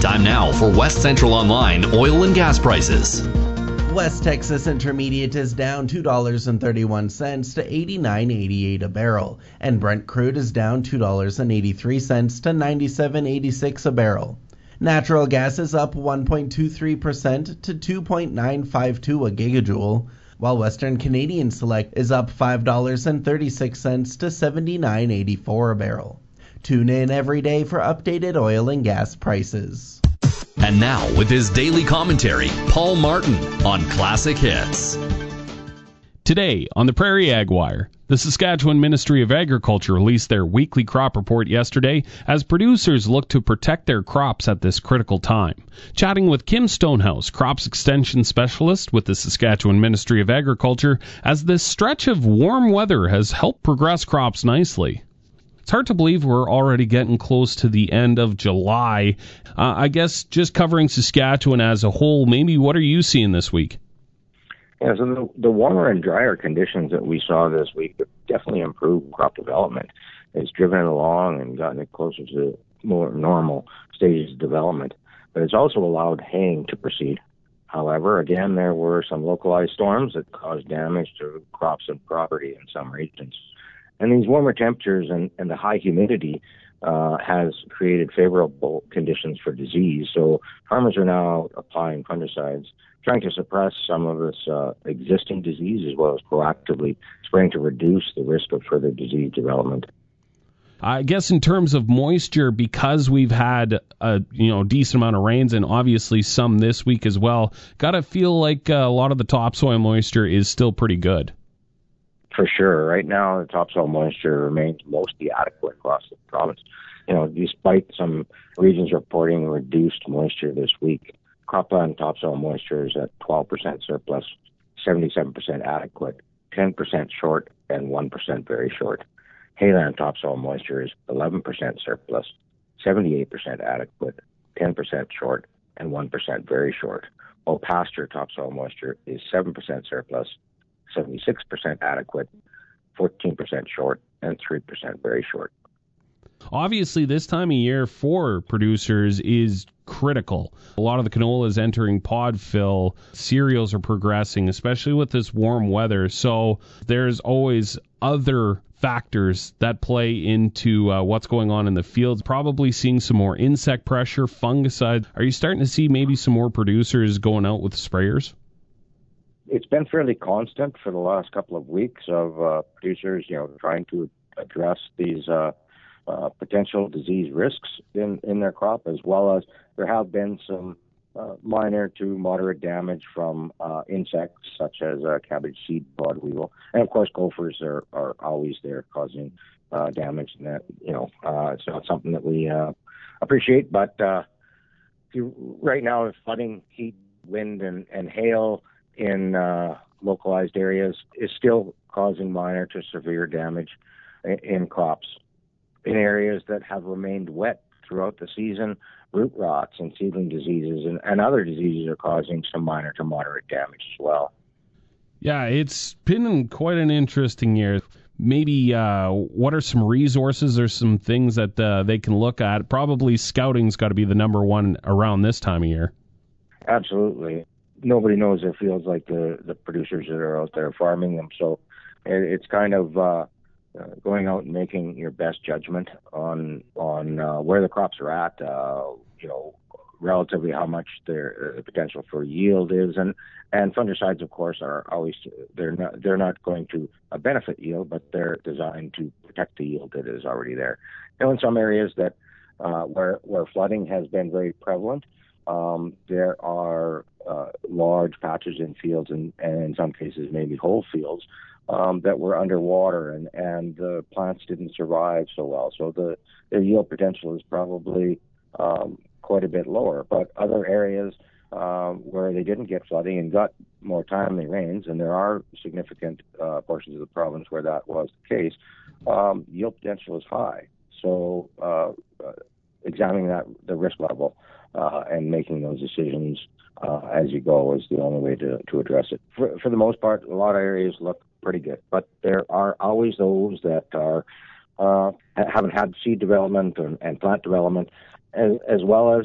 Time now for West Central Online oil and gas prices. West Texas Intermediate is down $2.31 to $89.88 a barrel, and Brent crude is down $2.83 to $97.86 a barrel. Natural gas is up 1.23% to 2.952 a gigajoule, while Western Canadian Select is up $5.36 to $79.84 a barrel. Tune in every day for updated oil and gas prices. And now, with his daily commentary, Paul Martin on Classic Hits. Today on the Prairie Ag Wire, the Saskatchewan Ministry of Agriculture released their weekly crop report yesterday as producers look to protect their crops at this critical time. Chatting with Kim Stonehouse, Crops Extension Specialist with the Saskatchewan Ministry of Agriculture, as this stretch of warm weather has helped progress crops nicely. It's hard to believe we're already getting close to the end of July. I guess just covering Saskatchewan as a whole, maybe what are you seeing this week? Yeah, so the warmer and drier conditions that we saw this week have definitely improved crop development. It's driven it along and gotten it closer to more normal stages of development. But it's also allowed haying to proceed. However, again, there were some localized storms that caused damage to crops and property in some regions. And these warmer temperatures and the high humidity has created favorable conditions for disease. So farmers are now applying fungicides, trying to suppress some of this existing disease as well as proactively spraying to reduce the risk of further disease development. I guess in terms of moisture, because we've had a decent amount of rains and obviously some this week as well, got to feel like a lot of the topsoil moisture is still pretty good. For sure. Right now, the topsoil moisture remains mostly adequate across the province. Despite some regions reporting reduced moisture this week, cropland topsoil moisture is at 12% surplus, 77% adequate, 10% short, and 1% very short. Hayland topsoil moisture is 11% surplus, 78% adequate, 10% short, and 1% very short. While pasture topsoil moisture is 7% surplus, 76% adequate, 14% short, and 3% very short. Obviously, this time of year for producers is critical. A lot of the canola is entering pod fill. Cereals are progressing, especially with this warm weather. So there's always other factors that play into what's going on in the fields. Probably seeing some more insect pressure, fungicide. Are you starting to see maybe some more producers going out with sprayers? It's been fairly constant for the last couple of weeks of producers, trying to address these potential disease risks in their crop, as well as there have been some minor to moderate damage from insects such as cabbage seed pod weevil, and of course gophers are always there causing damage. And that it's not something that we appreciate, but right now, flooding, heat, wind, and hail in localized areas is still causing minor to severe damage in crops. In areas that have remained wet throughout the season, root rots and seedling diseases and other diseases are causing some minor to moderate damage as well. Yeah, it's been quite an interesting year. Maybe what are some resources or some things that they can look at? Probably scouting's got to be the number one around this time of year. Absolutely. Nobody knows their fields like the producers that are out there farming them. So it's kind of going out and making your best judgment on where the crops are at, relatively how much the potential for yield is, and fungicides, of course, are always they're not going to benefit yield, but they're designed to protect the yield that is already there. In some areas that where flooding has been very prevalent, there are large patches in fields and in some cases maybe whole fields that were underwater and the plants didn't survive so well. So their yield potential is probably quite a bit lower. But other areas where they didn't get flooding and got more timely rains, and there are significant portions of the province where that was the case, yield potential is high. So examining the risk level and making those decisions as you go is the only way to address it. For the most part, a lot of areas look pretty good, but there are always those that are haven't had seed development and plant development, as well as